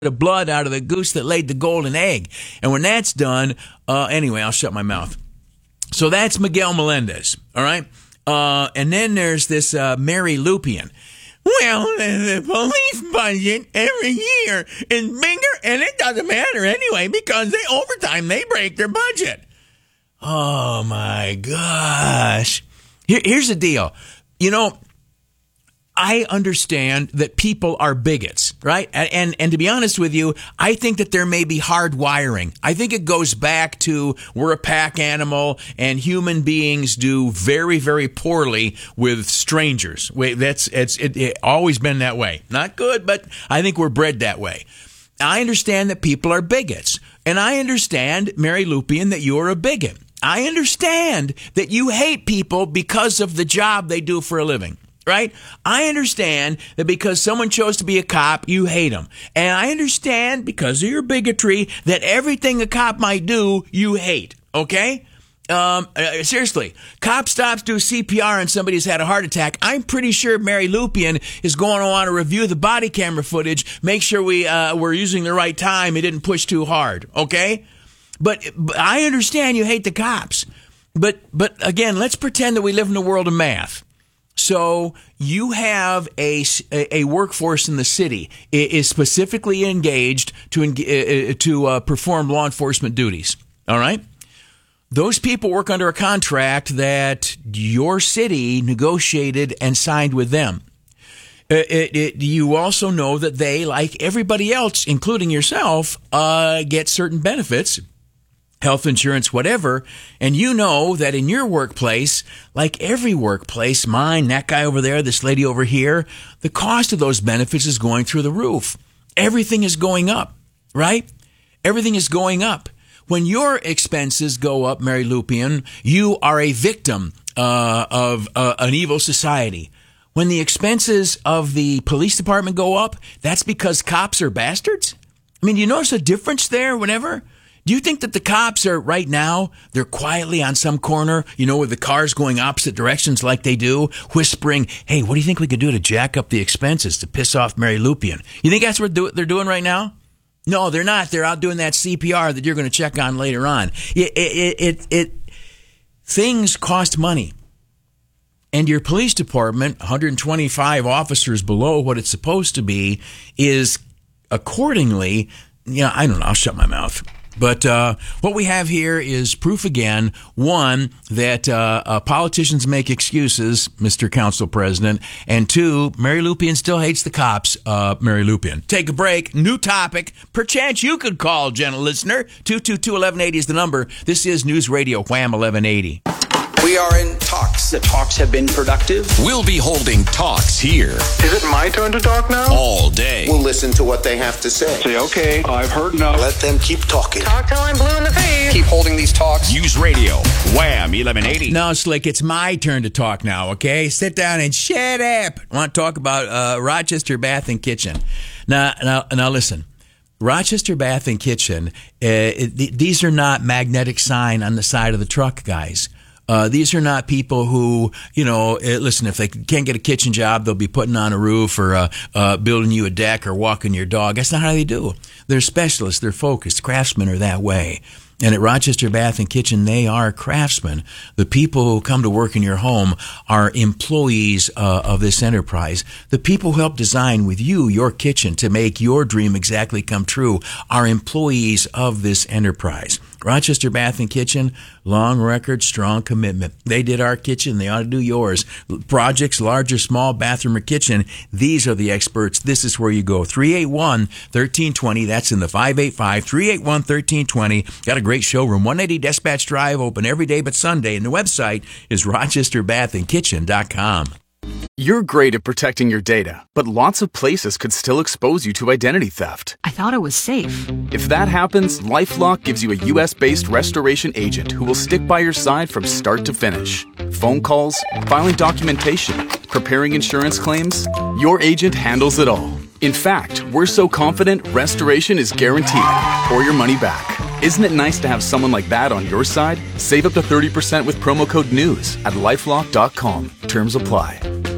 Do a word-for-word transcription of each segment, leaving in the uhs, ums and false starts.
of blood out of the goose that laid the golden egg. And when that's done, uh, anyway, I'll shut my mouth. So that's Miguel Melendez, all right? Uh, and then there's this uh, Mary Lupian. Well, the police budget every year is bigger, and it doesn't matter anyway because they overtime, they break their budget. Oh, my gosh. Here, here's the deal. You know, I understand that people are bigots, right? And, and and to be honest with you, I think that there may be hard wiring. I think it goes back to we're a pack animal and human beings do very, very poorly with strangers. Wait, that's it's it, it always been that way. Not good, but I think we're bred that way. I understand that people are bigots, and I understand, Mary Lupian, that you're a bigot. I understand that you hate people because of the job they do for a living. Right? I understand that because someone chose to be a cop, you hate them. And I understand, because of your bigotry, that everything a cop might do, you hate. Okay? Um, uh, seriously, cop stops, do C P R, and somebody's had a heart attack. I'm pretty sure Mary Lupian is going to want to review the body camera footage, make sure we, uh, we're using the right time, it didn't push too hard. Okay? But, but I understand you hate the cops. But, but again, let's pretend that we live in a world of math. So you have a, a workforce in the city is specifically engaged to to uh, perform law enforcement duties. All right, those people work under a contract that your city negotiated and signed with them. It, it, you also know that they, like everybody else, including yourself, uh, get certain benefits. Health insurance, whatever, and you know that in your workplace, like every workplace, mine, that guy over there, this lady over here, the cost of those benefits is going through the roof. Everything is going up, right? Everything is going up. When your expenses go up, Mary Lupian, you are a victim uh, of uh, an evil society. When the expenses of the police department go up, that's because cops are bastards? I mean, do you notice a difference there whenever? Do you think that the cops are right now, they're quietly on some corner, you know, with the cars going opposite directions like they do, whispering, hey, what do you think we could do to jack up the expenses to piss off Mary Lupian? You think that's what they're doing right now? No, they're not. They're out doing that C P R that you're going to check on later on. It, it, it, it, things cost money. And your police department, one hundred twenty-five officers below what it's supposed to be, is accordingly, you know, I don't know, I'll shut my mouth. But uh, what we have here is proof again, one, that uh, uh, politicians make excuses, Mister Council President, and two, Mary Lupian still hates the cops, uh, Mary Lupian. Take a break, new topic. Perchance you could call, gentle listener. two two two, eleven eighty is the number. This is News Radio Wham eleven eighty. We are in talks. The talks have been productive. We'll be holding talks here. Is it my turn to talk now? All day. We'll listen to what they have to say. Say, okay, I've heard enough. Let them keep talking. Talk till I'm blue in the face. Keep holding these talks. News Radio, Wham eleven eighty. No, Slick, it's my turn to talk now, okay? Sit down and shut up. I want to talk about uh, Rochester Bath and Kitchen. Now, now, now listen. Rochester Bath and Kitchen, uh, it, these are not magnetic sign on the side of the truck, guys. Uh, these are not people who, you know, uh, listen, if they can't get a kitchen job, they'll be putting on a roof or uh, uh, building you a deck or walking your dog. That's not how they do. They're specialists. They're focused. Craftsmen are that way. And at Rochester Bath and Kitchen, they are craftsmen. The people who come to work in your home are employees uh, of this enterprise. The people who help design with you your kitchen to make your dream exactly come true are employees of this enterprise. Rochester Bath and Kitchen, long record, strong commitment. They did our kitchen. They ought to do yours. Projects, large or small, bathroom or kitchen, these are the experts. This is where you go. three eight one, one three two zero. That's in the five eight five, three eight one, one three two zero. Got a great showroom. one eighty Dispatch Drive, open every day but Sunday. And the website is rochester bath and kitchen dot com. You're great at protecting your data, but lots of places could still expose you to identity theft. I thought it was safe. If that happens, LifeLock gives you a U S-based restoration agent who will stick by your side from start to finish. Phone calls, filing documentation, preparing insurance claims, your agent handles it all. In fact, we're so confident restoration is guaranteed or your money back. Isn't it nice to have someone like that on your side? Save up to thirty percent with promo code NEWS at lifelock dot com. Terms apply.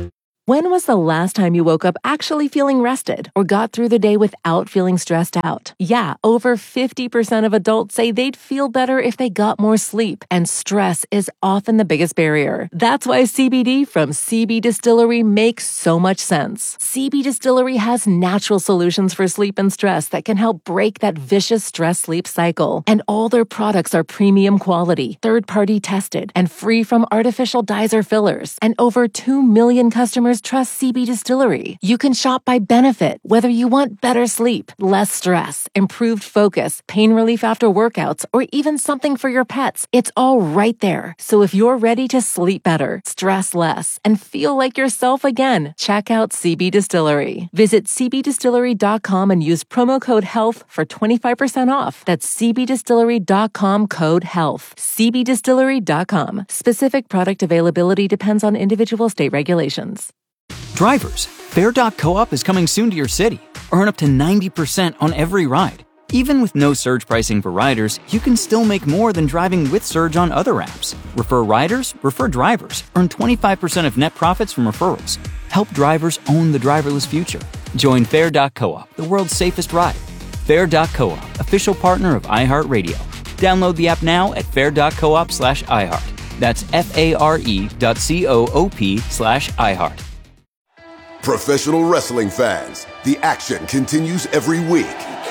When was the last time you woke up actually feeling rested or got through the day without feeling stressed out? Yeah, over fifty percent of adults say they'd feel better if they got more sleep, and stress is often the biggest barrier. That's why C B D from C B Distillery makes so much sense. C B Distillery has natural solutions for sleep and stress that can help break that vicious stress-sleep cycle. And all their products are premium quality, third-party tested, and free from artificial dyes or fillers. And over two million customers trust C B Distillery. You can shop by benefit, whether you want better sleep, less stress, improved focus, pain relief after workouts, or even something for your pets. It's all right there. So if you're ready to sleep better, stress less, and feel like yourself again, check out C B Distillery. Visit c b distillery dot com and use promo code HEALTH for twenty-five percent off. That's c b distillery dot com code HEALTH. c b distillery dot com. Specific product availability depends on individual state regulations. Drivers, Fare dot coop is coming soon to your city. Earn up to ninety percent on every ride. Even with no surge pricing for riders, you can still make more than driving with Surge on other apps. Refer riders, refer drivers. Earn twenty-five percent of net profits from referrals. Help drivers own the driverless future. Join Fare dot coop, the world's safest ride. Fare dot coop, official partner of iHeartRadio. Download the app now at fare dot coop slash iHeart. That's F-A-R-E dot C-O-O-P slash iHeart. Professional wrestling fans, the action continues every week.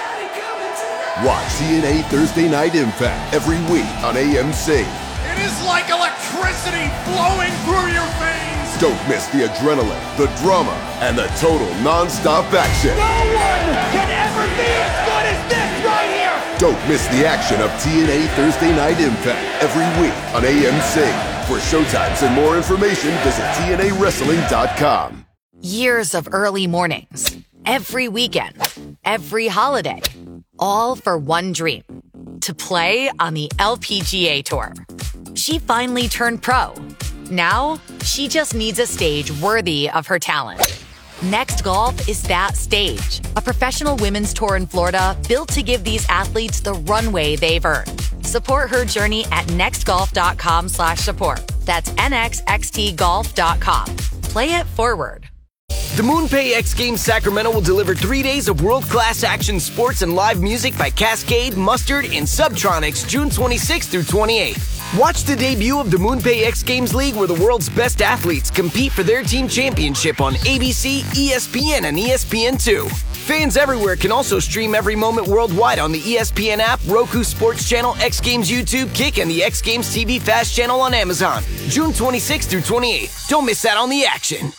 Watch T N A Thursday Night Impact every week on A M C. It is like electricity flowing through your veins. Don't miss the adrenaline, the drama, and the total non-stop action. No one can ever be as good as this right here. Don't miss the action of T N A Thursday Night Impact every week on A M C. For showtimes and more information, visit T N A wrestling dot com. Years of early mornings, every weekend, every holiday, all for one dream, to play on the L P G A Tour. She finally turned pro. Now, she just needs a stage worthy of her talent. Next Golf is that stage, a professional women's tour in Florida built to give these athletes the runway they've earned. Support her journey at nextgolf.com slash support. That's N X X T golf dot com. Play it forward. The MoonPay X Games Sacramento will deliver three days of world-class action sports and live music by Cascade, Mustard, and Subtronics June twenty-sixth through twenty-eighth. Watch the debut of the MoonPay X Games League, where the world's best athletes compete for their team championship on A B C, E S P N, and E S P N two. Fans everywhere can also stream every moment worldwide on the E S P N app, Roku Sports Channel, X Games YouTube, Kick, and the X Games T V Fast Channel on Amazon. June twenty-sixth through twenty-eighth. Don't miss out on the action.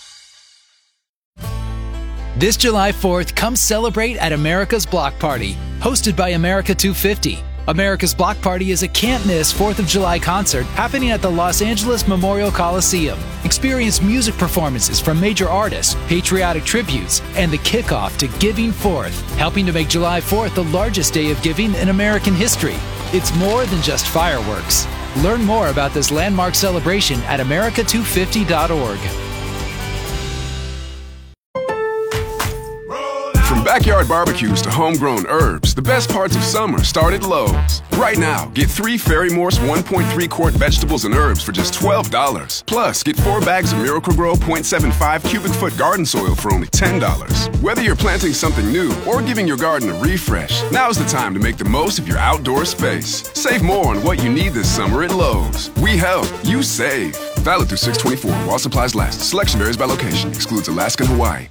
This July fourth, come celebrate at America's Block Party, hosted by America two fifty. America's Block Party is a can't-miss fourth of July concert happening at the Los Angeles Memorial Coliseum. Experience music performances from major artists, patriotic tributes, and the kickoff to Giving Fourth, helping to make July fourth the largest day of giving in American history. It's more than just fireworks. Learn more about this landmark celebration at america two fifty dot org. From backyard barbecues to homegrown herbs, the best parts of summer start at Lowe's. Right now, get three Ferry-Morse one point three quart vegetables and herbs for just twelve dollars. Plus, get four bags of Miracle-Gro point seven five cubic foot garden soil for only ten dollars. Whether you're planting something new or giving your garden a refresh, now's the time to make the most of your outdoor space. Save more on what you need this summer at Lowe's. We help, you save. Valid through six twenty-four while supplies last. Selection varies by location. Excludes Alaska and Hawaii.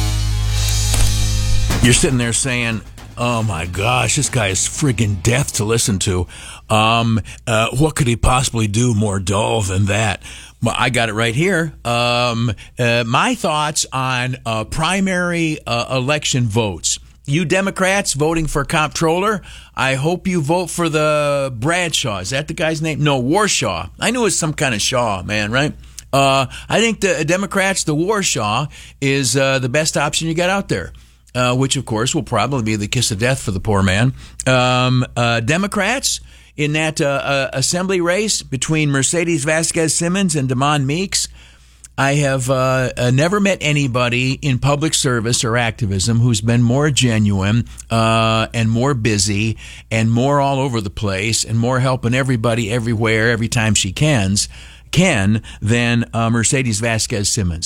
You're sitting there saying, oh my gosh, this guy is friggin' death to listen to. Um, uh, what could he possibly do more dull than that? Well, I got it right here. Um, uh, my thoughts on uh, primary uh, election votes. You Democrats voting for comptroller, I hope you vote for the Bradshaw. Is that the guy's name? No, Warshaw. I knew it was some kind of Shaw, man, right? Uh, I think the Democrats, the Warshaw, is uh, the best option you got out there. Uh, which, of course, will probably be the kiss of death for the poor man. Um, uh, Democrats in that uh, uh, assembly race between Mercedes Vasquez-Simmons and Damon Meeks, I have uh, uh, never met anybody in public service or activism who's been more genuine uh, and more busy and more all over the place and more helping everybody everywhere every time she cans, can than uh, Mercedes Vasquez-Simmons.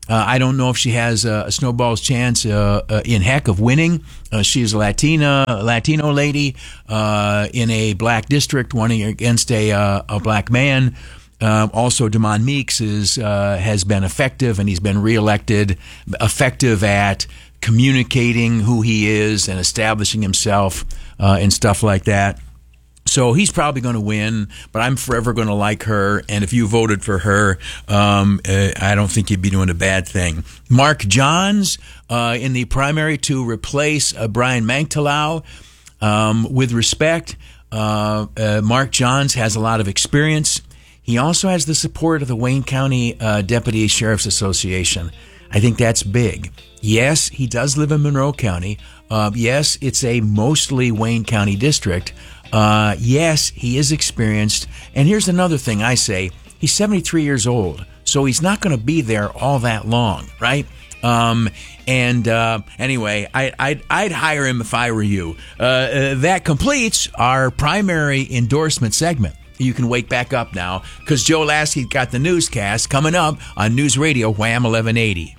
Uh, I don't know if she has a, a snowball's chance uh, uh, in heck of winning. Uh, she is a Latina, a Latino lady uh, in a black district, running against a uh, a black man. Uh, also, Damon Meeks is uh, has been effective, and he's been reelected, effective at communicating who he is and establishing himself uh, and stuff like that. So he's probably going to win, but I'm forever going to like her. And if you voted for her, um, uh, I don't think you'd be doing a bad thing. Mark Johns uh, in the primary to replace uh, Brian Manktalau. Um, with respect, uh, uh, Mark Johns has a lot of experience. He also has the support of the Wayne County uh, Deputy Sheriff's Association. I think that's big. Yes, he does live in Monroe County. Uh, yes, it's a mostly Wayne County district. Uh, yes, he is experienced. And here's another thing I say. He's seventy-three years old, so he's not going to be there all that long, right? Um, and uh, anyway, I, I'd, I'd hire him if I were you. Uh, uh, that completes our primary endorsement segment. You can wake back up now, because Joe Lasky got the newscast coming up on News Radio Wham eleven eighty.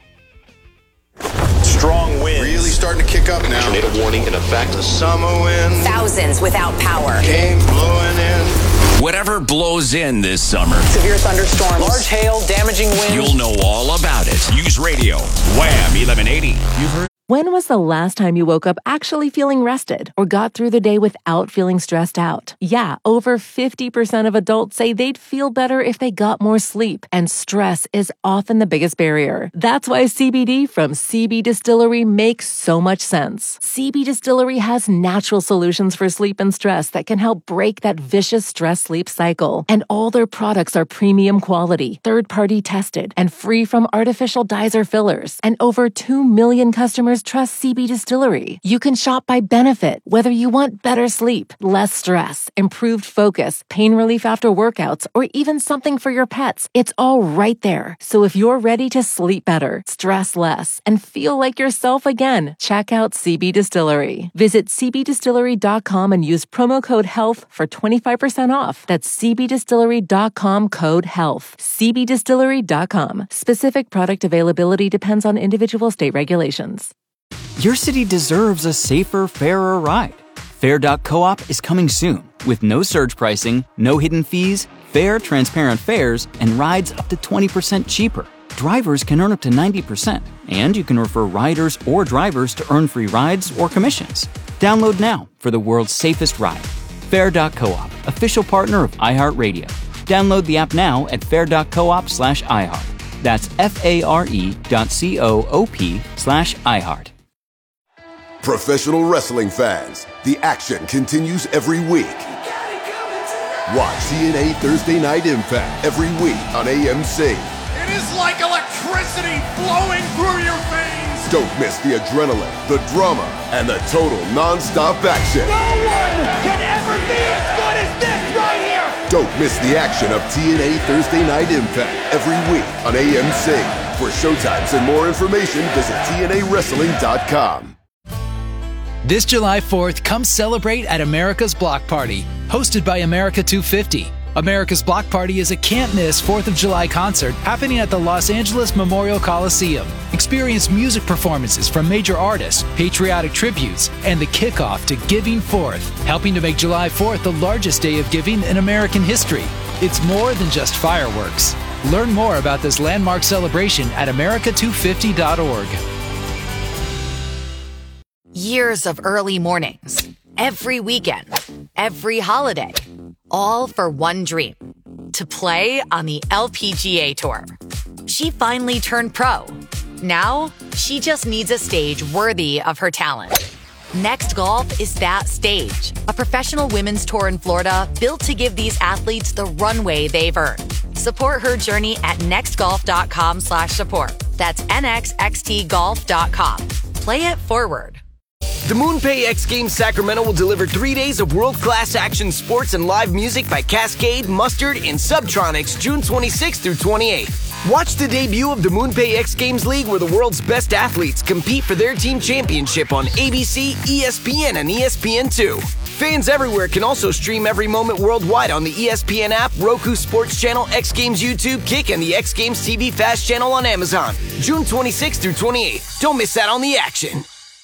Strong winds. Really starting to kick up now. Tornado warning in effect. The summer wind. Thousands without power. Came blowing in. Whatever blows in this summer. Severe thunderstorms. Large hail, damaging winds. You'll know all about it. News Radio Wham eleven eighty. You've heard. When was the last time you woke up actually feeling rested or got through the day without feeling stressed out? Yeah, over fifty percent of adults say they'd feel better if they got more sleep, and stress is often the biggest barrier. That's why C B D from C B Distillery makes so much sense. C B Distillery has natural solutions for sleep and stress that can help break that vicious stress-sleep cycle. And all their products are premium quality, third-party tested, and free from artificial dyes or fillers. And over two million customers trust C B Distillery. You can shop by benefit, whether you want better sleep, less stress, improved focus, pain relief after workouts, or even something for your pets. It's all right there. So if you're ready to sleep better, stress less, and feel like yourself again, check out C B Distillery. Visit c b distillery dot com and use promo code HEALTH for twenty-five percent off. That's c b distillery dot com code HEALTH. c b distillery dot com. Specific product availability depends on individual state regulations. Your city deserves a safer, fairer ride. Fair dot coop is coming soon with no surge pricing, no hidden fees, fair, transparent fares, and rides up to twenty percent cheaper. Drivers can earn up to ninety percent, and you can refer riders or drivers to earn free rides or commissions. Download now for the world's safest ride. Fair dot coop, official partner of iHeartRadio. Download the app now at fair dot coop slash iHeart. That's F-A-R-E dot C-O-O-P slash iHeart. Professional wrestling fans, the action continues every week. Watch T N A Thursday Night Impact every week on A M C. It is like electricity flowing through your veins. Don't miss the adrenaline, the drama, and the total non-stop action. No one can ever be as good as this right here. Don't miss the action of T N A Thursday Night Impact every week on A M C. For showtimes and more information, visit T N A wrestling dot com. This July fourth, come celebrate at America's Block Party, hosted by America two fifty. America's Block Party is a can't-miss fourth of July concert happening at the Los Angeles Memorial Coliseum. Experience music performances from major artists, patriotic tributes, and the kickoff to Giving Fourth, helping to make July fourth the largest day of giving in American history. It's more than just fireworks. Learn more about this landmark celebration at america two fifty dot org. Years of early mornings, every weekend, every holiday, all for one dream, to play on the L P G A Tour. She finally turned pro. Now, she just needs a stage worthy of her talent. Next Golf is that stage, a professional women's tour in Florida built to give these athletes the runway they've earned. Support her journey at nextgolf.com slash support. That's N X X T golf dot com. Play it forward. The MoonPay X Games Sacramento will deliver three days of world-class action sports and live music by Cascade, Mustard, and Subtronics June twenty-sixth through twenty-eighth. Watch the debut of the MoonPay X Games League, where the world's best athletes compete for their team championship on A B C, E S P N, and E S P N two. Fans everywhere can also stream every moment worldwide on the E S P N app, Roku Sports Channel, X Games YouTube, Kick, and the X Games T V Fast channel on Amazon. June twenty-sixth through twenty-eighth. Don't miss out on the action.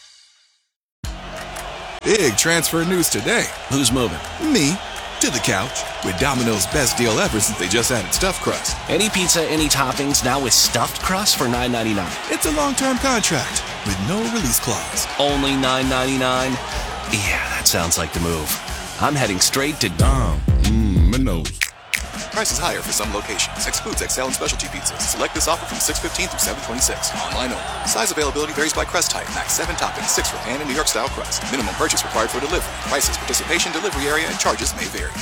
Big transfer news today. Who's moving? Me. To the couch. With Domino's best deal ever since they just added stuffed crust. Any pizza, any toppings, now with stuffed crust for nine ninety-nine. It's a long-term contract with no release clause. Only nine ninety-nine? Yeah, that sounds like the move. I'm heading straight to Dom. Mmm, Minos. Prices higher for some locations. Excludes X L and specialty pizzas. Select this offer from six fifteen through seven twenty-six. Online only. Size availability varies by crust type. Max seven toppings, six for pan and New York style crust. Minimum purchase required for delivery. Prices, participation, delivery area, and charges may vary.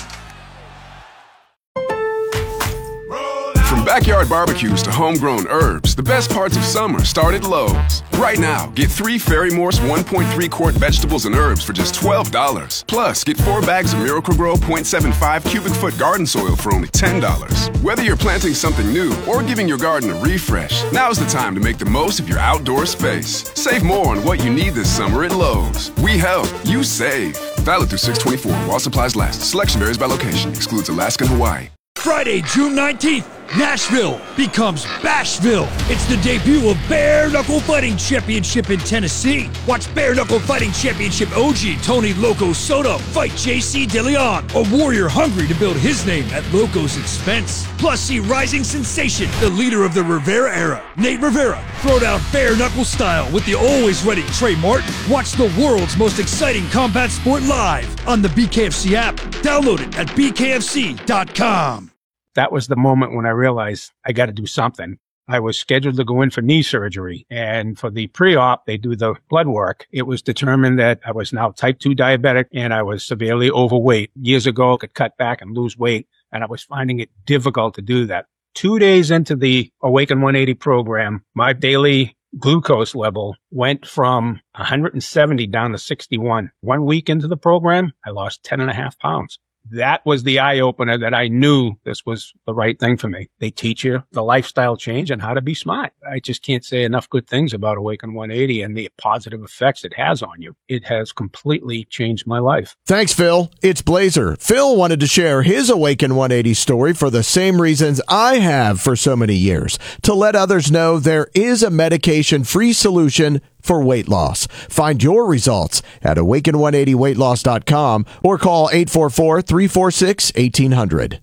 From backyard barbecues to homegrown herbs, the best parts of summer start at Lowe's. Right now, get three Ferry Morse one point three quart vegetables and herbs for just twelve dollars. Plus, get four bags of Miracle-Gro point seven five cubic foot garden soil for only ten dollars. Whether you're planting something new or giving your garden a refresh, now's the time to make the most of your outdoor space. Save more on what you need this summer at Lowe's. We help, you save. Valid through six twenty-four while supplies last. Selection varies by location. Excludes Alaska and Hawaii. Friday, June nineteenth, Nashville becomes Bashville. It's the debut of Bare Knuckle Fighting Championship in Tennessee. Watch Bare Knuckle Fighting Championship O G Tony Loco Soto fight J C DeLeon, a warrior hungry to build his name at Loco's expense. Plus, see rising sensation, the leader of the Rivera era, Nate Rivera, throw down bare knuckle style with the always ready Trey Martin. Watch the world's most exciting combat sport live on the B K F C app. Download it at b k f c dot com. That was the moment when I realized I got to do something. I was scheduled to go in for knee surgery, and for the pre-op, they do the blood work. It was determined that I was now type two diabetic and I was severely overweight. Years ago, I could cut back and lose weight, and I was finding it difficult to do that. Two days into the Awaken one eighty program, my daily glucose level went from one hundred seventy down to sixty-one. One week into the program, I lost ten and a half pounds. That was the eye-opener that I knew this was the right thing for me. They teach you the lifestyle change and how to be smart. I just can't say enough good things about Awaken one eighty and the positive effects it has on you. It has completely changed my life. Thanks, Phil. It's Blazer. Phil wanted to share his Awaken one eighty story for the same reasons I have for so many years, to let others know there is a medication-free solution for weight loss. Find your results at awaken one eighty weight loss dot com or call eight four four, three four six, one eight zero zero.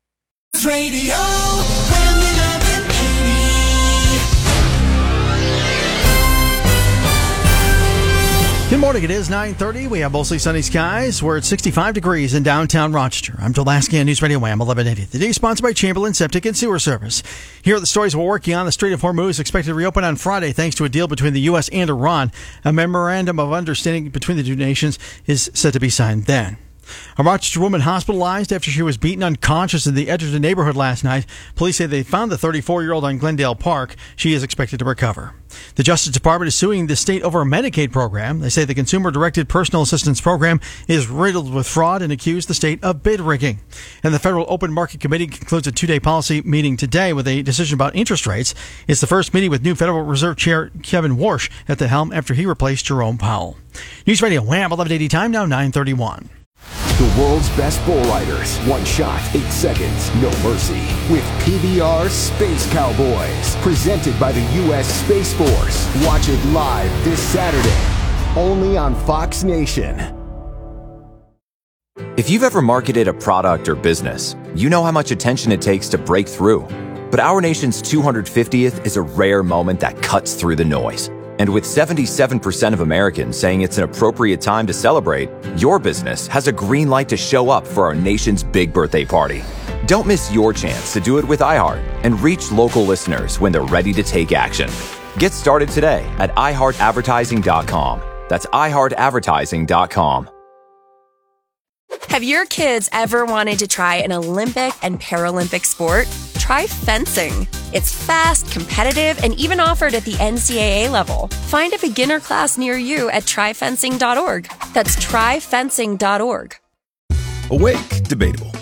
Radio. Good morning. It is nine thirty. We have mostly sunny skies. We're at sixty-five degrees in downtown Rochester. I'm Joe Lasky on News Radio Wham eleven eighty. The day sponsored by Chamberlain Septic and Sewer Service. Here are the stories we're working on. The Strait of Hormuz is expected to reopen on Friday thanks to a deal between the U S and Iran. A memorandum of understanding between the two nations is set to be signed then. A Rochester woman hospitalized after she was beaten unconscious in the Edgerton neighborhood last night. Police say they found the thirty-four-year-old on Glendale Park. She is expected to recover. The Justice Department is suing the state over a Medicaid program. They say the Consumer-Directed Personal Assistance Program is riddled with fraud and accuse the state of bid rigging. And the Federal Open Market Committee concludes a two-day policy meeting today with a decision about interest rates. It's the first meeting with new Federal Reserve Chair Kevin Warsh at the helm after he replaced Jerome Powell. News Radio Wham eleven eighty, time now nine thirty-one. The world's best bull riders. One shot, eight seconds, no mercy. With P B R Space Cowboys. Presented by the U S Space Force. Watch it live this Saturday. Only on Fox Nation. If you've ever marketed a product or business, you know how much attention it takes to break through. But our nation's two hundred fiftieth is a rare moment that cuts through the noise. And with seventy-seven percent of Americans saying it's an appropriate time to celebrate, your business has a green light to show up for our nation's big birthday party. Don't miss your chance to do it with iHeart and reach local listeners when they're ready to take action. Get started today at i heart advertising dot com. That's i heart advertising dot com. Have your kids ever wanted to try an Olympic and Paralympic sport? Try fencing. It's fast, competitive, and even offered at the N C double A level. Find a beginner class near you at try fencing dot org. That's try fencing dot org. Awake, debatable.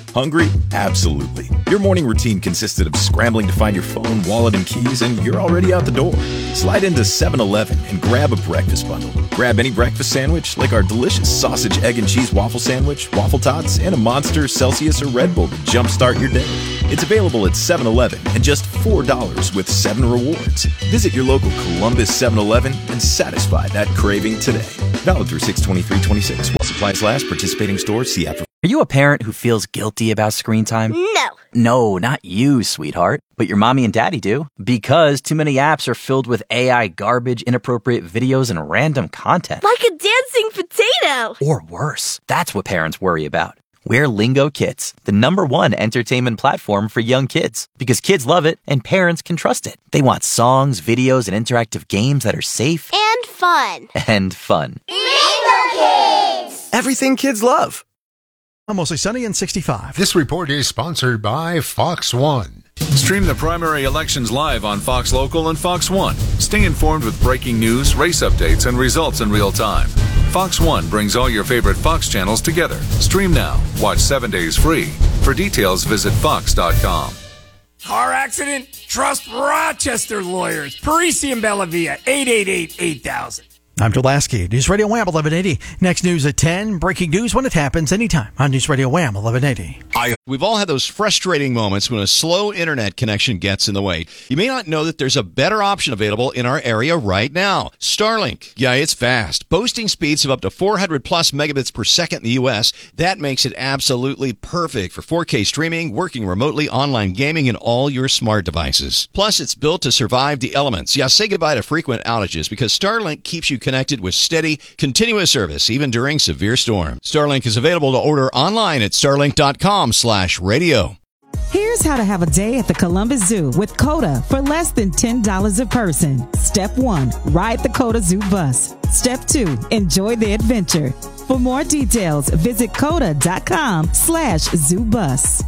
Hungry? Absolutely. Your morning routine consisted of scrambling to find your phone, wallet, and keys, and you're already out the door. Slide into seven eleven and grab a breakfast bundle. Grab any breakfast sandwich, like our delicious sausage, egg, and cheese waffle sandwich, waffle tots, and a Monster, Celsius, or Red Bull to jumpstart your day. It's available at seven eleven and just four dollars with seven rewards. Visit your local Columbus seven eleven and satisfy that craving today. Valid through six twenty-three twenty-six. While supplies last, participating stores, see app. Are you a parent who feels guilty about screen time? No. No, not you, sweetheart. But your mommy and daddy do. Because too many apps are filled with A I garbage, inappropriate videos, and random content. Like a dancing potato. Or worse. That's what parents worry about. We're Lingo Kids, the number one entertainment platform for young kids. Because kids love it and parents can trust it. They want songs, videos, and interactive games that are safe. And fun. And fun. Lingo Kids! Everything kids love. Mostly sunny and sixty-five. This report is sponsored by Fox One. Stream the primary elections live on Fox Local and Fox One. Stay informed with breaking news, race updates, and results in real time. Fox One brings all your favorite Fox channels together. Stream now. Watch seven days free. For details, visit fox dot com. Car accident? Trust Rochester Lawyers. Parisi and Bellavia, eight eight eight, eight thousand. I'm Joe Lasky, News Radio Wham eleven eighty. Next news at ten. Breaking news when it happens anytime on News Radio Wham eleven eighty. I, we've all had those frustrating moments when a slow internet connection gets in the way. You may not know that there's a better option available in our area right now. Starlink. Yeah, it's fast. Boasting speeds of up to four hundred plus megabits per second in the U S. That makes it absolutely perfect for four K streaming, working remotely, online gaming, and all your smart devices. Plus, it's built to survive the elements. Yeah, say goodbye to frequent outages because Starlink keeps you connected with steady, continuous service, even during severe storms. Starlink is available to order online at starlink.com slash radio. Here's how to have a day at the Columbus Zoo with COTA for less than ten dollars a person. Step one, ride the COTA Zoo bus. Step two, enjoy the adventure. For more details, visit COTA.com slash zoo bus.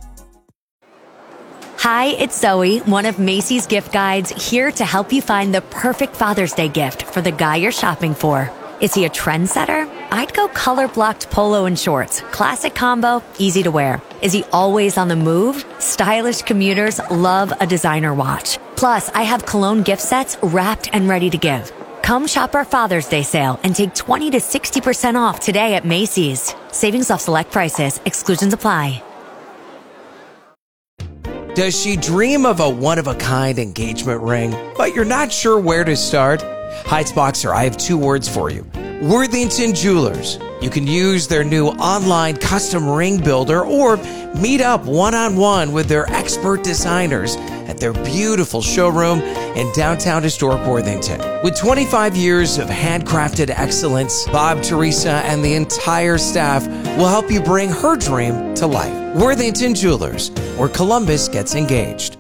Hi, it's Zoe, one of Macy's gift guides, here to help you find the perfect Father's Day gift for the guy you're shopping for. Is he a trendsetter? I'd go color-blocked polo and shorts. Classic combo, easy to wear. Is he always on the move? Stylish commuters love a designer watch. Plus, I have cologne gift sets wrapped and ready to give. Come shop our Father's Day sale and take twenty to sixty percent off today at Macy's. Savings off select prices. Exclusions apply. Does she dream of a one-of-a-kind engagement ring, but you're not sure where to start? Heights Boxer, I have two words for you. Worthington Jewelers. You can use their new online custom ring builder or meet up one-on-one with their expert designers at their beautiful showroom in downtown historic Worthington. With twenty-five years of handcrafted excellence, Bob, Teresa, and the entire staff will help you bring her dream to life. Worthington Jewelers, where Columbus gets engaged.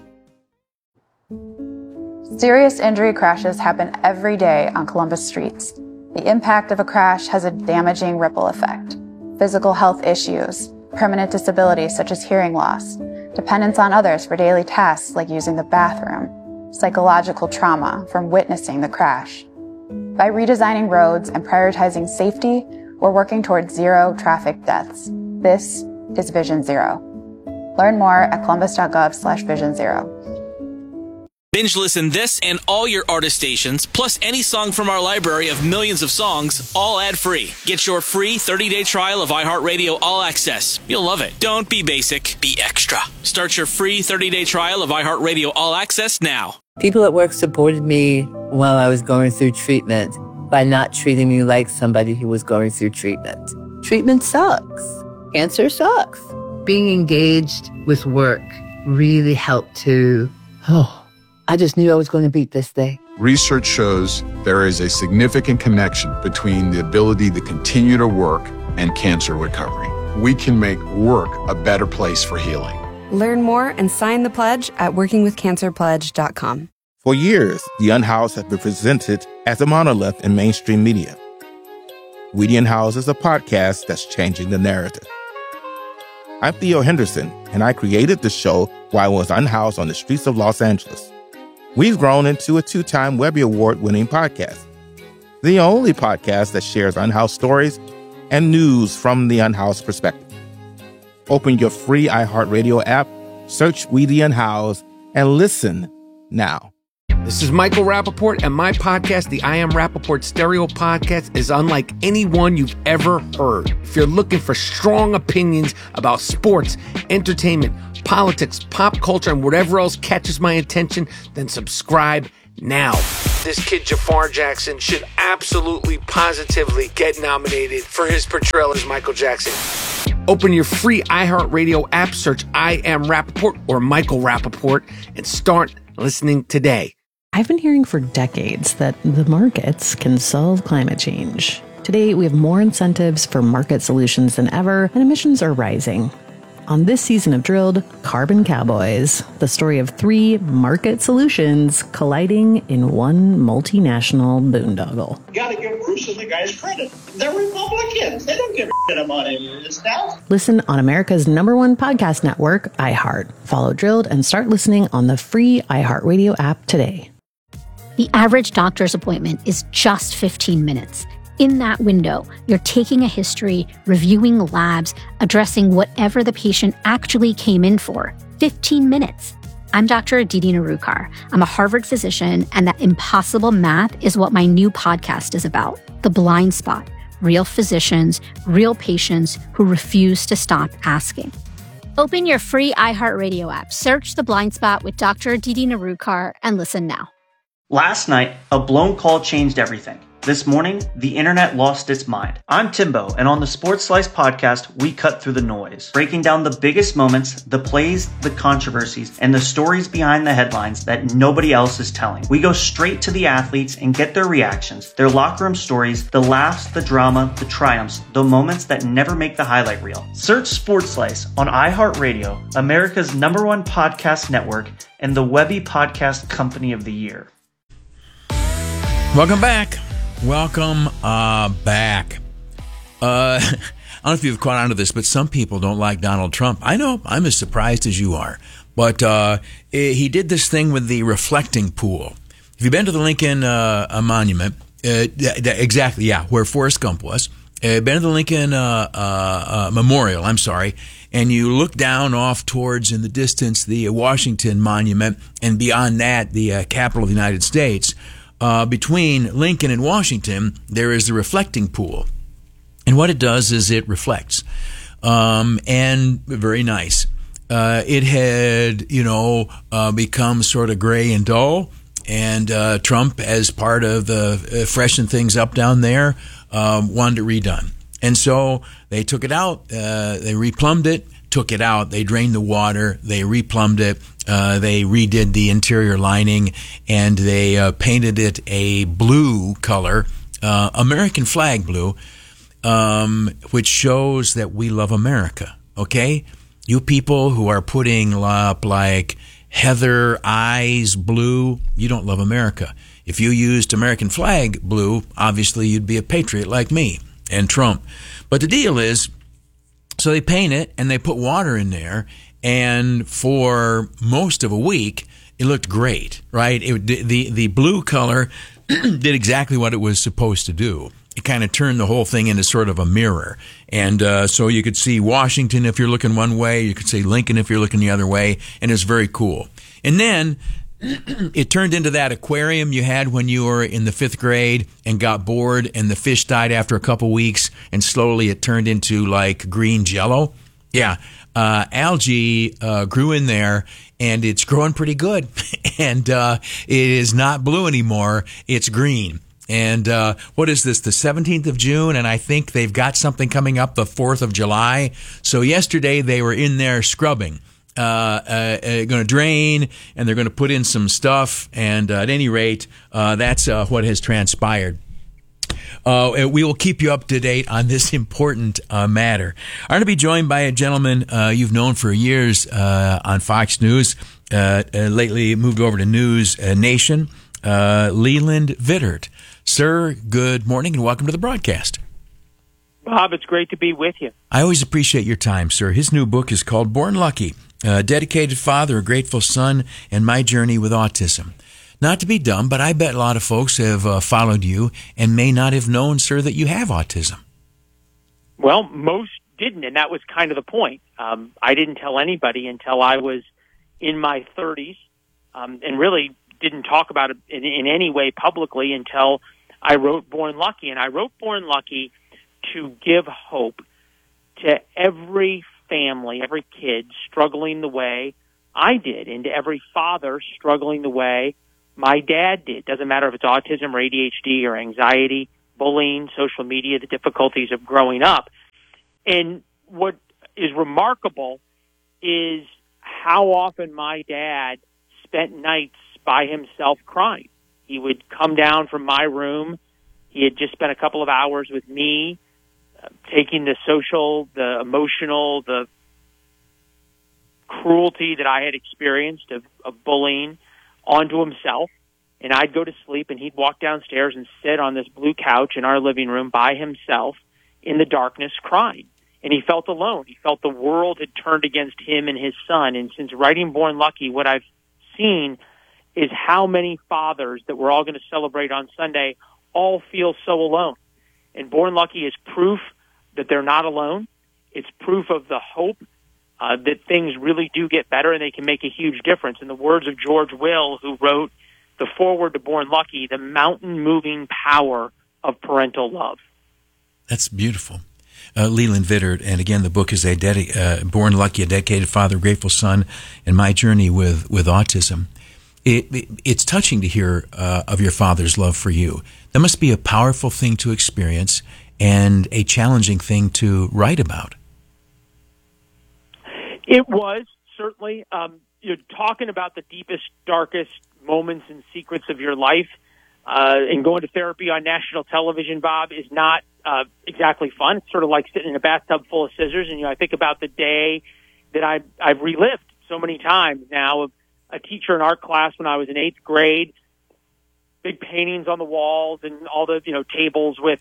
Serious injury crashes happen every day on Columbus streets. The impact of a crash has a damaging ripple effect. Physical health issues, permanent disabilities such as hearing loss, dependence on others for daily tasks like using the bathroom, psychological trauma from witnessing the crash. By redesigning roads and prioritizing safety, we're working towards zero traffic deaths. This is Vision Zero. Learn more at columbus.gov slash vision zero. Binge listen this and all your artist stations, plus any song from our library of millions of songs, all ad-free. Get your free thirty-day trial of iHeartRadio All Access. You'll love it. Don't be basic, be extra. Start your free thirty-day trial of iHeartRadio All Access now. People at work supported me while I was going through treatment by not treating me like somebody who was going through treatment. Treatment sucks. Cancer sucks. Being engaged with work really helped to, oh, I just knew I was going to beat this thing. Research shows there is a significant connection between the ability to continue to work and cancer recovery. We can make work a better place for healing. Learn more and sign the pledge at working with cancer pledge dot com. For years, The Unhoused has been presented as a monolith in mainstream media. We The Unhoused is a podcast that's changing the narrative. I'm Theo Henderson, and I created the show while I was unhoused on the streets of Los Angeles. We've grown into a two-time Webby Award-winning podcast, the only podcast that shares unhoused stories and news from the unhoused perspective. Open your free iHeartRadio app, search Weedy and Howes, and listen now. This is Michael Rappaport, and my podcast, the I Am Rappaport Stereo Podcast, is unlike any one you've ever heard. If you're looking for strong opinions about sports, entertainment, politics, pop culture, and whatever else catches my attention, then subscribe now. This kid, Jafar Jackson, should absolutely, positively get nominated for his portrayal as Michael Jackson. Open your free iHeartRadio app, search I Am Rappaport or Michael Rappaport, and start listening today. I've been hearing for decades that the markets can solve climate change. Today, we have more incentives for market solutions than ever, and emissions are rising. On this season of Drilled, Carbon Cowboys, the story of three market solutions colliding in one multinational boondoggle. You gotta give Bruce and the guys credit. They're Republicans. They don't give a shit about any of this stuff. Listen on America's number one podcast network, iHeart. Follow Drilled and start listening on the free iHeartRadio app today. The average doctor's appointment is just fifteen minutes. In that window, you're taking a history, reviewing labs, addressing whatever the patient actually came in for. fifteen minutes. I'm Doctor Aditi Narukar. I'm a Harvard physician, and that impossible math is what my new podcast is about. The Blind Spot. Real physicians, real patients who refuse to stop asking. Open your free iHeartRadio app, search The Blind Spot with Doctor Aditi Narukar, and listen now. Last night, a blown call changed everything. This morning, the internet lost its mind. I'm Timbo, and on the Sports Slice podcast, we cut through the noise, breaking down the biggest moments, the plays, the controversies, and the stories behind the headlines that nobody else is telling. We go straight to the athletes and get their reactions, their locker room stories, the laughs, the drama, the triumphs, the moments that never make the highlight reel. Search Sports Slice on iHeartRadio, America's number one podcast network, and the Webby Podcast Company of the Year. Welcome back. Welcome uh, back. Uh, I don't know if you've caught on to this, but some people don't like Donald Trump. I know. I'm as surprised as you are. But uh, he did this thing with the reflecting pool. Have you been to the Lincoln uh, Monument? Uh, exactly, yeah, where Forrest Gump was. Uh, been to the Lincoln uh, uh, uh, Memorial, I'm sorry, and you look down off towards, in the distance, the Washington Monument, and beyond that, the uh, Capitol of the United States. Uh, between Lincoln and Washington, there is the reflecting pool. And what it does is it reflects. Um, and very nice. Uh, it had, you know, uh, become sort of gray and dull. And uh, Trump, as part of the uh, freshen things up down there, um, wanted it redone. And so they took it out. Uh, they replumbed it, took it out. They drained the water. They replumbed it. Uh, they redid the interior lining, and they uh, painted it a blue color, uh, American flag blue, um, which shows that we love America, okay? You people who are putting up like Heather Eyes blue, you don't love America. If you used American flag blue, obviously you'd be a patriot like me and Trump. But the deal is, so they paint it, and they put water in there, and for most of a week, it looked great, right? It, the, the blue color did exactly what it was supposed to do. It kind of turned the whole thing into sort of a mirror. And uh, so you could see Washington if you're looking one way, you could see Lincoln if you're looking the other way, and it was very cool. And then it turned into that aquarium you had when you were in the fifth grade and got bored, and the fish died after a couple weeks, and slowly it turned into like green jello. Yeah. Uh, algae uh, grew in there, and it's growing pretty good. and uh, it is not blue anymore. It's green. And uh, what is this, the seventeenth of June? And I think they've got something coming up the fourth of July. So yesterday they were in there scrubbing. Uh, uh, uh going to drain, and they're going to put in some stuff. And uh, at any rate, uh, that's uh, what has transpired. Uh, we will keep you up to date on this important uh, matter. I'm going to be joined by a gentleman uh, you've known for years uh, on Fox News. Uh, uh, lately moved over to News uh, Nation, uh, Leland Vittert. Sir, good morning and welcome to the broadcast. Bob, it's great to be with you. I always appreciate your time, sir. His new book is called Born Lucky, A Dedicated Father, A Grateful Son, and My Journey with Autism. Not to be dumb, but I bet a lot of folks have uh, followed you and may not have known, sir, that you have autism. Well, most didn't, and that was kind of the point. Um, I didn't tell anybody until I was in my thirties, um, and really didn't talk about it in, in any way publicly until I wrote Born Lucky. And I wrote Born Lucky to give hope to every family, every kid struggling the way I did, and to every father struggling the way my dad did. Doesn't matter if it's autism or A D H D or anxiety, bullying, social media, the difficulties of growing up. And what is remarkable is how often my dad spent nights by himself crying. He would come down from my room. He had just spent a couple of hours with me, uh, taking the social, the emotional, the cruelty that I had experienced of, of bullying onto himself. And I'd go to sleep, and he'd walk downstairs and sit on this blue couch in our living room by himself in the darkness crying. And he felt alone. He felt the world had turned against him and his son. And since writing Born Lucky, what I've seen is how many fathers that we're all going to celebrate on Sunday all feel so alone. And Born Lucky is proof that they're not alone. It's proof of the hope uh, that things really do get better and they can make a huge difference. In the words of George Will, who wrote the foreword to Born Lucky, the mountain-moving power of parental love. That's beautiful. Uh, Leland Vittert, and again, the book is a dedi- uh, Born Lucky, a dedicated father, grateful son, and my journey with, with autism. It, it, it's touching to hear uh, of your father's love for you. That must be a powerful thing to experience and a challenging thing to write about. It was, certainly. Um, you're talking about the deepest, darkest moments and secrets of your life. Uh, and going to therapy on national television, Bob, is not uh, exactly fun. It's sort of like sitting in a bathtub full of scissors. And, you know, I think about the day that I, I've relived so many times now of a teacher in art class when I was in eighth grade, big paintings on the walls and all the, you know, tables with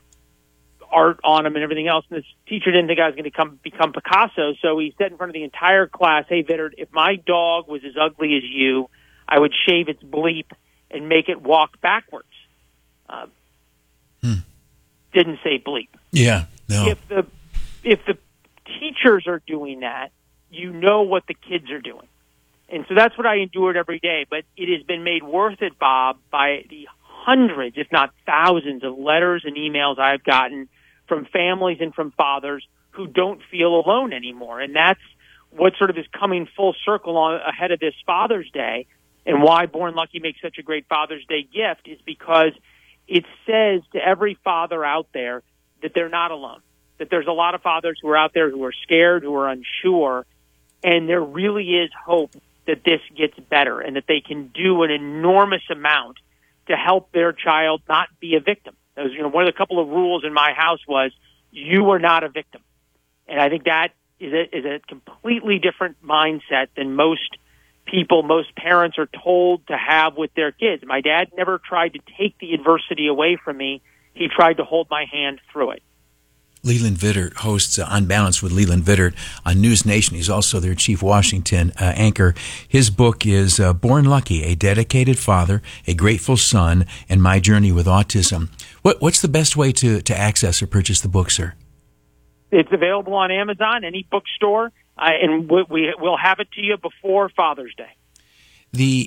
art on them and everything else. And this teacher didn't think I was going to come become Picasso. So he said in front of the entire class, "Hey, Vittert, if my dog was as ugly as you, I would shave its bleep and make it walk backwards." Uh, hmm. Didn't say bleep. Yeah, no. If the if the teachers are doing that, you know what the kids are doing. And so that's what I endured every day. But it has been made worth it, Bob, by the hundreds, if not thousands, of letters and emails I've gotten from families and from fathers who don't feel alone anymore. And that's what sort of is coming full circle on ahead of this Father's Day. And why Born Lucky makes such a great Father's Day gift is because it says to every father out there that they're not alone, that there's a lot of fathers who are out there who are scared, who are unsure, and there really is hope that this gets better and that they can do an enormous amount to help their child not be a victim. That was, you know, one of the couple of rules in my house was you are not a victim. And I think that is a, is a completely different mindset than most people, most parents are told to have with their kids. My dad never tried to take the adversity away from me. He tried to hold my hand through it. Leland Vittert hosts uh, On Balance with Leland Vittert on News Nation. He's also their chief Washington uh, anchor. His book is uh, Born Lucky, A Dedicated Father, A Grateful Son, and My Journey with Autism. What, what's the best way to, to access or purchase the book, sir? It's available on Amazon, any bookstore, uh, and we, we, we'll have it to you before Father's Day. The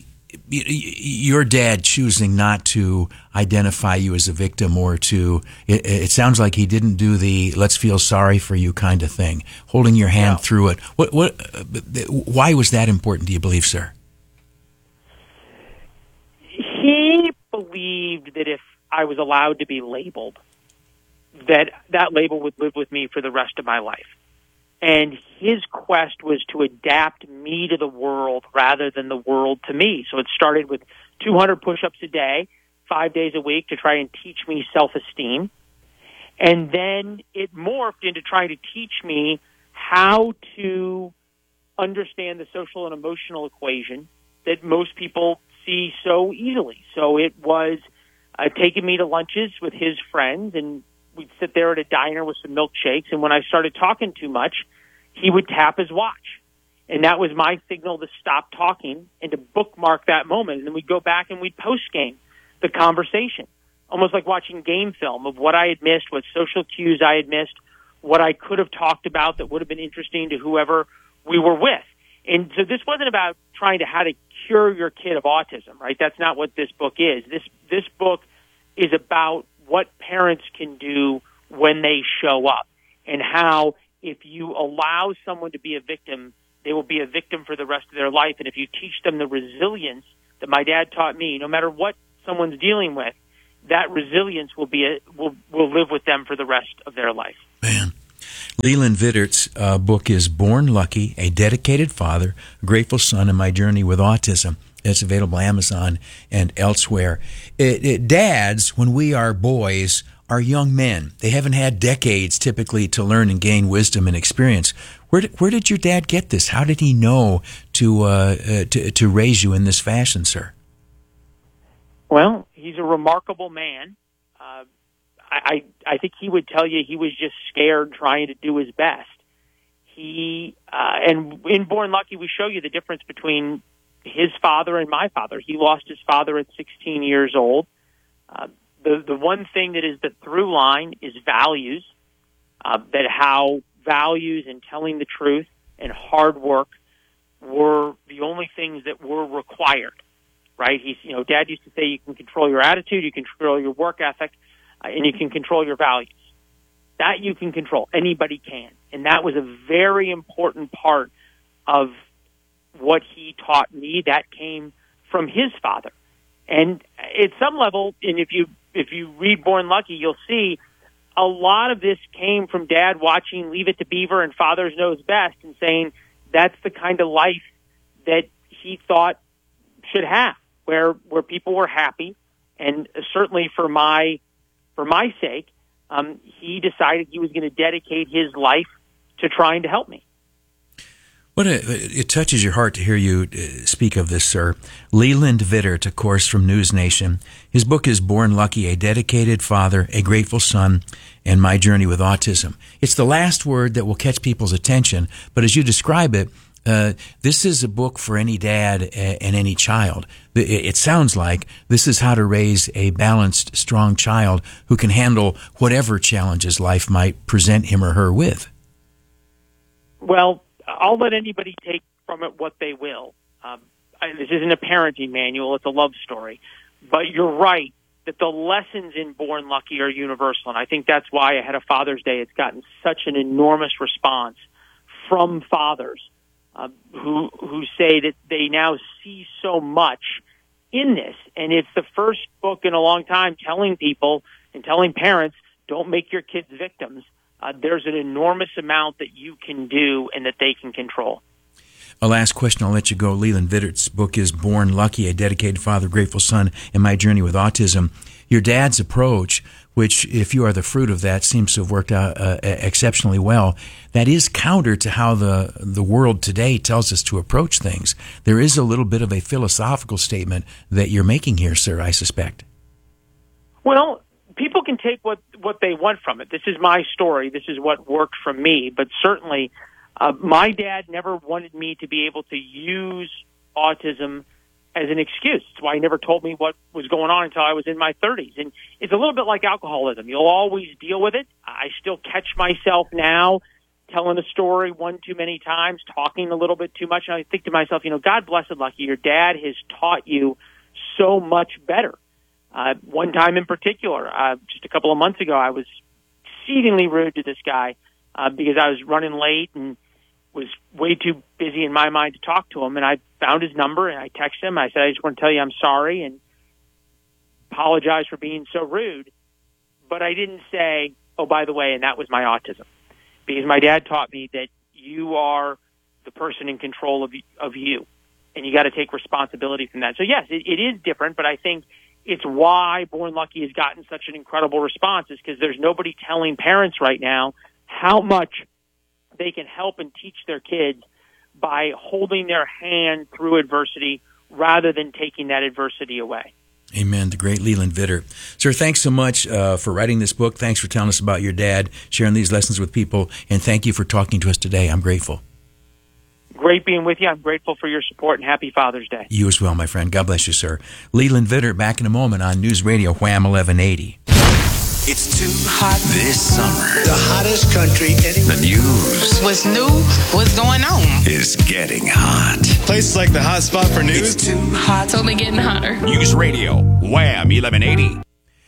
your dad choosing not to identify you as a victim or to, it, it sounds like he didn't do the let's feel sorry for you kind of thing, holding your hand no. through it. What, what, why was that important, do you believe, sir? He believed that if I was allowed to be labeled, that that label would live with me for the rest of my life. And his quest was to adapt me to the world rather than the world to me. So it started with two hundred push-ups a day, five days a week, to try and teach me self-esteem. And then it morphed into trying to teach me how to understand the social and emotional equation that most people see so easily. So it was uh, taking me to lunches with his friends, and we'd sit there at a diner with some milkshakes, and when I started talking too much, he would tap his watch. And that was my signal to stop talking and to bookmark that moment. And then we'd go back and we'd post-game the conversation, almost like watching game film of what I had missed, what social cues I had missed, what I could have talked about that would have been interesting to whoever we were with. And so this wasn't about trying to how to cure your kid of autism, right? That's not what this book is. This this book is about what parents can do when they show up, and how if you allow someone to be a victim, they will be a victim for the rest of their life. And if you teach them the resilience that my dad taught me, no matter what someone's dealing with, that resilience will be a, will will live with them for the rest of their life. Man. Leland Vittert's uh, book is Born Lucky, A Dedicated Father, A Grateful Son, and My Journey with Autism. It's available on Amazon and elsewhere. It, it, dads, when we are boys, are young men. They haven't had decades typically to learn and gain wisdom and experience. Where did, where did your dad get this? How did he know to, uh, uh, to, to raise you in this fashion, sir? Well, he's a remarkable man. Uh, I, I think he would tell you he was just scared trying to do his best. He uh, and in Born Lucky, we show you the difference between his father and my father. He lost his father at sixteen years old. Uh, the the one thing that is the through line is values. Uh, that how values and telling the truth and hard work were the only things that were required. Right? He's you know, Dad used to say you can control your attitude, you can control your work ethic, and you can control your values. That you can control. Anybody can. And that was a very important part of what he taught me. That came from his father. And at some level, and if you if you read Born Lucky, you'll see a lot of this came from Dad watching Leave It to Beaver and Fathers Knows Best and saying that's the kind of life that he thought should have, where where people were happy. And certainly for my For my sake, um, he decided he was going to dedicate his life to trying to help me. What a, it touches your heart to hear you speak of this, sir. Leland Vittert, of course, from News Nation. His book is Born Lucky, A Dedicated Father, A Grateful Son, and My Journey with Autism. It's the last word that will catch people's attention, but as you describe it, Uh, this is a book for any dad and any child. It sounds like this is how to raise a balanced, strong child who can handle whatever challenges life might present him or her with. Well, I'll let anybody take from it what they will. Um, I, this isn't a parenting manual. It's a love story. But you're right that the lessons in Born Lucky are universal, and I think that's why ahead of Father's Day it's gotten such an enormous response from fathers. Uh, who who say that they now see so much in this. And it's the first book in a long time telling people and telling parents, don't make your kids victims. Uh, there's an enormous amount that you can do and that they can control. A last question, I'll let you go. Leland Vittert's book is Born Lucky, A Dedicated Father, Grateful Son, and My Journey with Autism. Your dad's approach, which, if you are the fruit of that, seems to have worked out uh, exceptionally well, that is counter to how the, the world today tells us to approach things. There is a little bit of a philosophical statement that you're making here, sir, I suspect. Well, people can take what, what they want from it. This is my story. This is what worked for me. But certainly, uh, my dad never wanted me to be able to use autism as an excuse. That's why he never told me what was going on until I was in my thirties. And it's a little bit like alcoholism. You'll always deal with it. I still catch myself now telling a story one too many times, talking a little bit too much. And I think to myself, you know, God bless it, Lucky, your dad has taught you so much better. Uh, one time in particular, uh, just a couple of months ago, I was exceedingly rude to this guy uh, because I was running late and was way too busy in my mind to talk to him. And I found his number and I texted him. I said, I just want to tell you I'm sorry and apologize for being so rude. But I didn't say, oh, by the way, and that was my autism. Because my dad taught me that you are the person in control of, of you. And you got to take responsibility from that. So yes, it, it is different, but I think it's why Born Lucky has gotten such an incredible response, is because there's nobody telling parents right now how much they can help and teach their kids by holding their hand through adversity rather than taking that adversity away. Amen. The great Leland Vittert. Sir, thanks so much uh, for writing this book. Thanks for telling us about your dad, sharing these lessons with people, and thank you for talking to us today. I'm grateful. Great being with you. I'm grateful for your support, and happy Father's Day. You as well, my friend. God bless you, sir. Leland Vittert, back in a moment on News Radio Wham eleven eighty. It's too hot This summer, the hottest country anywhere. the news What's new? What's going on? is getting hot. Places like the hot spot for news. It's too hot. It's only getting hotter. News Radio, Wham eleven eighty.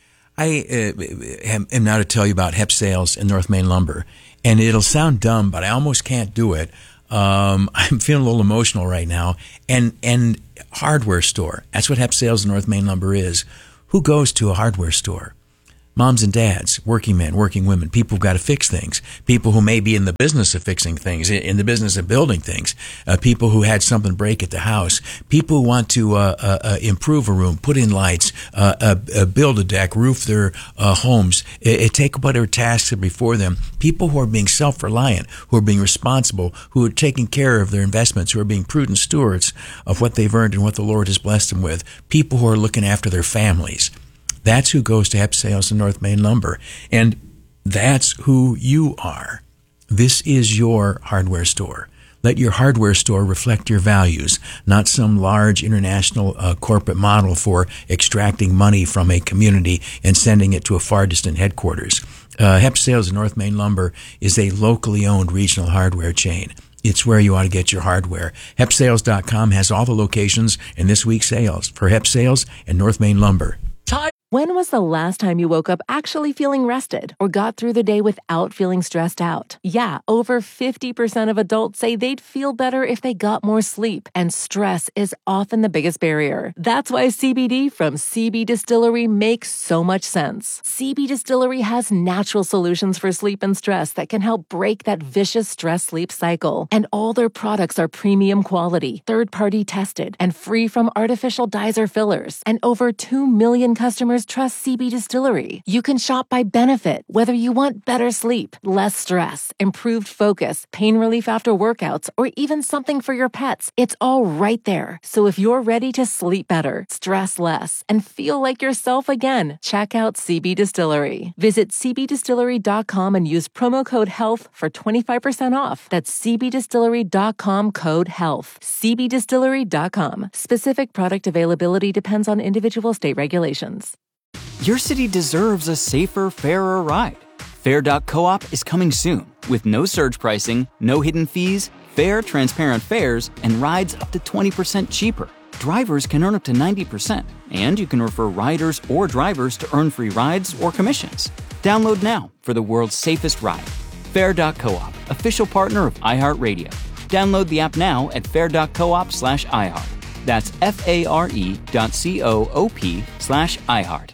I uh, am, am now to tell you about Hep Sales and North Main Lumber, and it'll sound dumb, but I almost can't do it. Um, I'm feeling a little emotional right now. And and hardware store. That's what Hep Sales and North Main Lumber is. Who goes to a hardware store? Moms and dads, working men, working women, people who've got to fix things, people who may be in the business of fixing things, in the business of building things, uh, people who had something break at the house, people who want to uh, uh, uh, improve a room, put in lights, uh, uh, uh, build a deck, roof their uh, homes, it, it take whatever tasks are before them, people who are being self-reliant, who are being responsible, who are taking care of their investments, who are being prudent stewards of what they've earned and what the Lord has blessed them with, people who are looking after their families. That's who goes to Hep Sales and North Main Lumber. And that's who you are. This is your hardware store. Let your hardware store reflect your values, not some large international uh, corporate model for extracting money from a community and sending it to a far distant headquarters. Uh, Hep Sales and North Main Lumber is a locally owned regional hardware chain. It's where you ought to get your hardware. Hep Sales dot com has all the locations in this week's sales for Hep Sales and North Main Lumber. When was the last time you woke up actually feeling rested or got through the day without feeling stressed out? Yeah, over fifty percent of adults say they'd feel better if they got more sleep, and stress is often the biggest barrier. That's why C B D from C B Distillery makes so much sense. C B Distillery has natural solutions for sleep and stress that can help break that vicious stress-sleep cycle. And all their products are premium quality, third-party tested, and free from artificial dyes or fillers. And over two million customers trust C B Distillery. You can shop by benefit, whether you want better sleep, less stress, improved focus, pain relief after workouts, or even something for your pets. It's all right there. So if you're ready to sleep better, stress less, and feel like yourself again, check out C B Distillery. Visit C B distillery dot com and use promo code HEALTH for twenty-five percent off. That's C B distillery dot com code HEALTH. C B distillery dot com. Specific product availability depends on individual state regulations. Your city deserves a safer, fairer ride. Fair dot coop is coming soon with no surge pricing, no hidden fees, fair, transparent fares, and rides up to twenty percent cheaper. Drivers can earn up to ninety percent, and you can refer riders or drivers to earn free rides or commissions. Download now for the world's safest ride. Fair dot coop, official partner of iHeartRadio. Download the app now at fair dot coop slash iHeart. That's F-A-R-E dot C-O-O-P slash iHeart.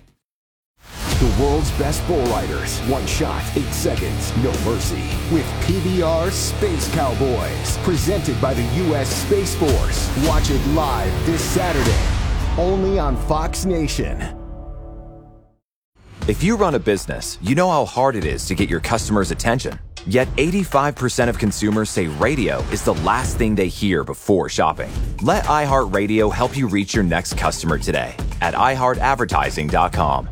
The world's best bull riders. One shot, eight seconds, no mercy. With P B R Space Cowboys. Presented by the U S Space Force. Watch it live this Saturday. Only on Fox Nation. If you run a business, you know how hard it is to get your customers' attention. Yet eighty-five percent of consumers say radio is the last thing they hear before shopping. Let iHeartRadio help you reach your next customer today at i heart advertising dot com.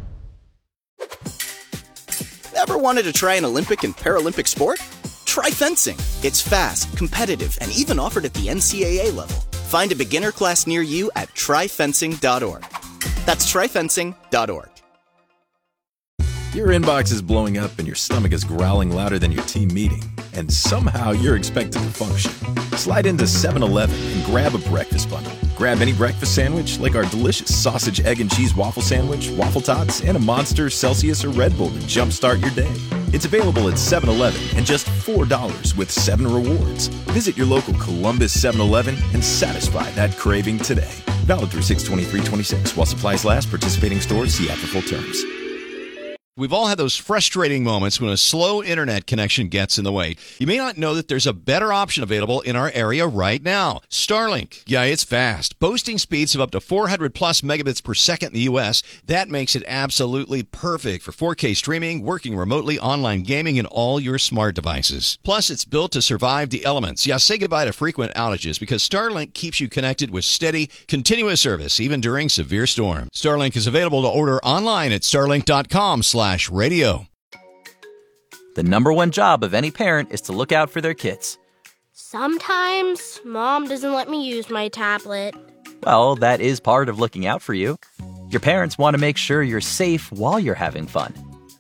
Ever wanted to try an Olympic and Paralympic sport? Try fencing. It's fast, competitive, and even offered at the N C A A level. Find a beginner class near you at try fencing dot org. That's try fencing dot org. Your inbox is blowing up and your stomach is growling louder than your team meeting, and somehow you're expected to function. Slide into seven eleven and grab a breakfast bundle. Grab any breakfast sandwich like our delicious sausage, egg, and cheese waffle sandwich, waffle tots, and a Monster, Celsius, or Red Bull to jumpstart your day. It's available at seven eleven and just four dollars with seven rewards. Visit your local Columbus seven eleven and satisfy that craving today. Valid through six twenty-three twenty-six while supplies last. Participating stores, see app for full terms. We've all had those frustrating moments when a slow internet connection gets in the way. You may not know that there's a better option available in our area right now. Starlink. Yeah, it's fast. Boasting speeds of up to four hundred plus megabits per second in the U S. That makes it absolutely perfect for four K streaming, working remotely, online gaming, and all your smart devices. Plus, it's built to survive the elements. Yeah, say goodbye to frequent outages because Starlink keeps you connected with steady, continuous service, even during severe storms. Starlink is available to order online at starlink dot com slash radio. The number one job of any parent is to look out for their kids. Sometimes Mom doesn't let me use my tablet. Well, that is part of looking out for you. Your parents want to make sure you're safe while you're having fun.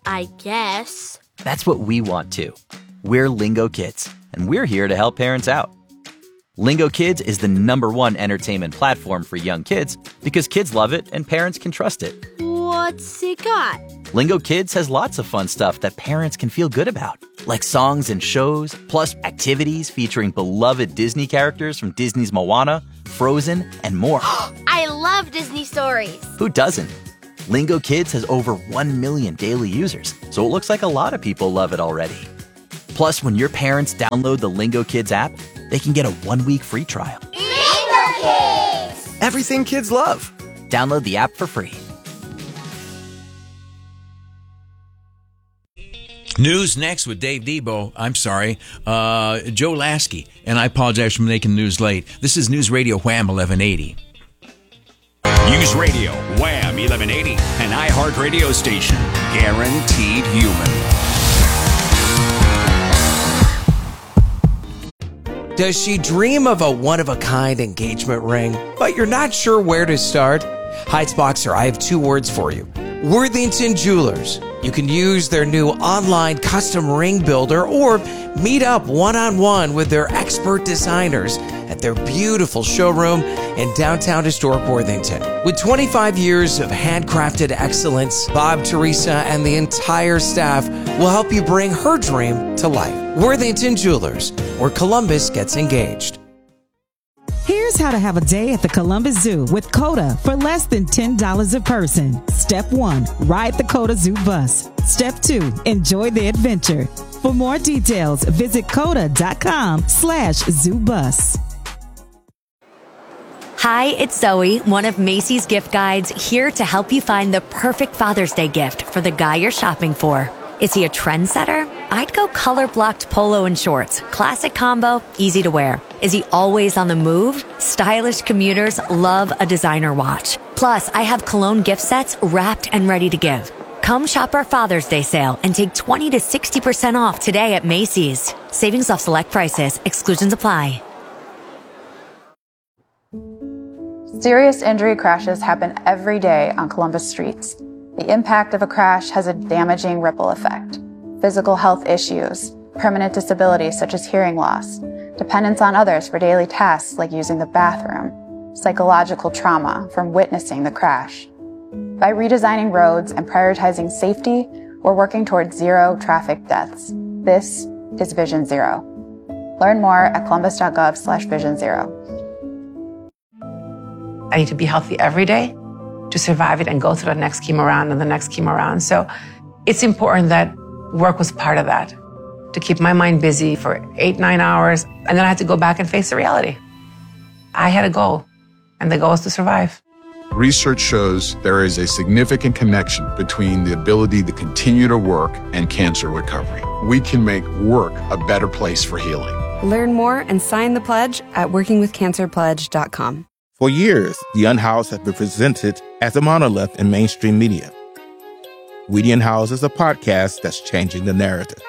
I guess. That's what we want too. We're Lingo Kids, and we're here to help parents out. Lingo Kids is the number one entertainment platform for young kids because kids love it and parents can trust it. What's it got? Lingo Kids has lots of fun stuff that parents can feel good about, like songs and shows, plus activities featuring beloved Disney characters from Disney's Moana, Frozen, and more. I love Disney stories. Who doesn't? Lingo Kids has over one million daily users, so it looks like a lot of people love it already. Plus, when your parents download the Lingo Kids app, they can get a one-week free trial. Lingo Kids! Everything kids love. Download the app for free. News next with Dave Debo. I'm sorry, uh, Joe Lasky, and I apologize for making the news late. This is News Radio Wham eleven eighty. News Radio Wham eleven eighty, an iHeart radio station. Guaranteed human. Does she dream of a one-of-a-kind engagement ring, but you're not sure where to start? Heights Boxer, I have two words for you. Worthington Jewelers. You can use their new online custom ring builder or meet up one-on-one with their expert designers at their beautiful showroom in downtown historic Worthington. With twenty-five years of handcrafted excellence, Bob, Teresa, and the entire staff will help you bring her dream to life. Worthington Jewelers, where Columbus gets engaged. Here's how to have a day at the Columbus Zoo with COTA for less than ten dollars a person. Step one, ride the COTA Zoo bus. Step two, enjoy the adventure. For more details, visit coda.com slash zoo bus. Hi, it's Zoe, one of Macy's gift guides, here to help you find the perfect Father's Day gift for the guy you're shopping for. Is he a trendsetter? I'd go color-blocked polo and shorts. Classic combo, easy to wear. Is he always on the move? Stylish commuters love a designer watch. Plus, I have cologne gift sets wrapped and ready to give. Come shop our Father's Day sale and take twenty to sixty percent off today at Macy's. Savings off select prices. Exclusions apply. Serious injury crashes happen every day on Columbus streets. The impact of a crash has a damaging ripple effect. Physical health issues, permanent disabilities such as hearing loss, dependence on others for daily tasks like using the bathroom, psychological trauma from witnessing the crash. By redesigning roads and prioritizing safety, we're working towards zero traffic deaths. This is Vision Zero. Learn more at columbus.gov slash vision zero. I need to be healthy every day to survive it and go through the next chemo round and the next chemo round. So it's important that work was part of that, to keep my mind busy for eight, nine hours. And then I had to go back and face the reality. I had a goal, and the goal is to survive. Research shows there is a significant connection between the ability to continue to work and cancer recovery. We can make work a better place for healing. Learn more and sign the pledge at working with cancer pledge dot com. For years, The Unhoused has been presented as a monolith in mainstream media. We the Unhoused is a podcast that's changing the narrative.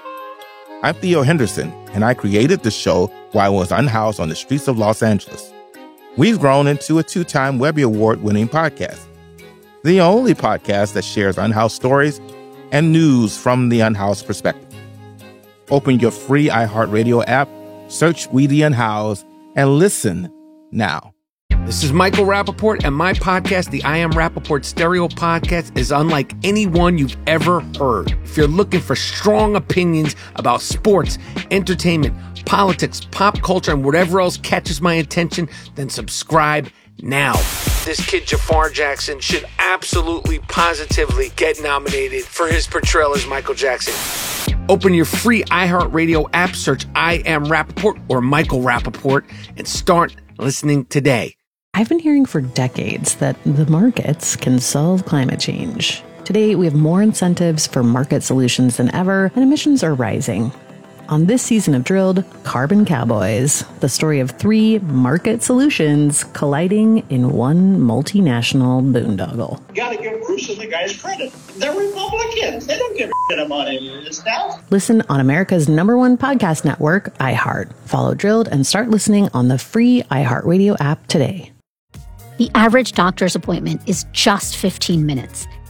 I'm Theo Henderson, and I created the show while I was unhoused on the streets of Los Angeles. We've grown into a two-time Webby Award-winning podcast, the only podcast that shares unhoused stories and news from the unhoused perspective. Open your free iHeartRadio app, search We the Unhoused, and listen now. This is Michael Rappaport, and my podcast, the I Am Rappaport Stereo Podcast, is unlike any one you've ever heard. If you're looking for strong opinions about sports, entertainment, politics, pop culture, and whatever else catches my attention, then subscribe now. This kid, Jafar Jackson, should absolutely, positively get nominated for his portrayal as Michael Jackson. Open your free iHeartRadio app, search I Am Rappaport or Michael Rappaport, and start listening today. I've been hearing for decades that the markets can solve climate change. Today, we have more incentives for market solutions than ever, and emissions are rising. On this season of Drilled, Carbon Cowboys, the story of three market solutions colliding in one multinational boondoggle. You gotta give Bruce and the guys credit. They're Republicans. They don't give a shit about any of this stuff. Listen on America's number one podcast network, iHeart. Follow Drilled and start listening on the free iHeartRadio app today. The average doctor's appointment is just fifteen minutes.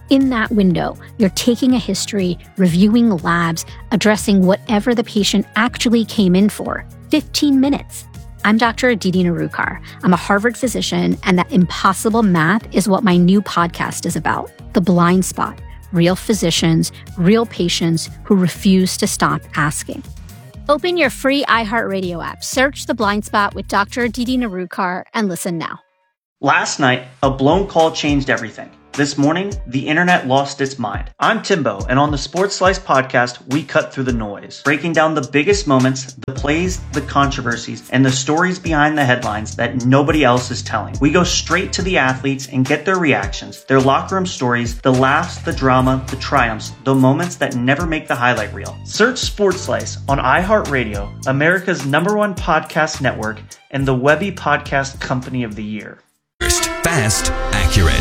In that window, you're taking a history, reviewing labs, addressing whatever the patient actually came in for. fifteen minutes. I'm Doctor Aditi Narukar. I'm a Harvard physician, and that impossible math is what my new podcast is about. The Blind Spot. Real physicians, real patients who refuse to stop asking. Open your free iHeartRadio app, search The Blind Spot with Doctor Aditi Narukar, and listen now. Last night, a blown call changed everything. This morning, the internet lost its mind. I'm Timbo, and on the Sports Slice podcast, we cut through the noise, breaking down the biggest moments, the plays, the controversies, and the stories behind the headlines that nobody else is telling. We go straight to the athletes and get their reactions, their locker room stories, the laughs, the drama, the triumphs, the moments that never make the highlight reel. Search Sports Slice on iHeartRadio, America's number one podcast network, and the Webby Podcast Company of the Year. Fast, accurate.